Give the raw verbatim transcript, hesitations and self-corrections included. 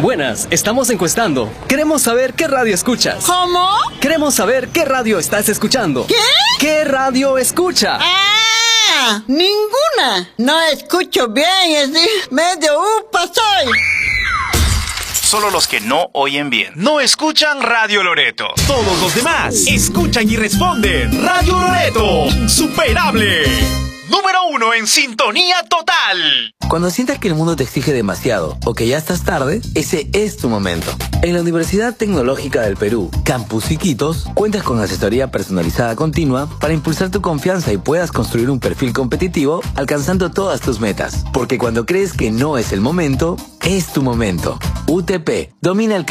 Buenas, estamos encuestando. Queremos saber qué radio escuchas. ¿Cómo? Queremos saber qué radio estás escuchando. ¿Qué? ¿Qué radio escucha? ¡Ah! ¡Ninguna! No escucho bien, es decir, medio upa soy. Solo los que no oyen bien no escuchan Radio Loreto. Todos los demás escuchan y responden. Radio Loreto, insuperable. Número uno en sintonía total. Cuando sientas que el mundo te exige demasiado o que ya estás tarde, ese es tu momento. En la Universidad Tecnológica del Perú, Campus Iquitos, cuentas con asesoría personalizada continua para impulsar tu confianza y puedas construir un perfil competitivo alcanzando todas tus metas. Porque cuando crees que no es el momento, es tu momento. U T P, domina el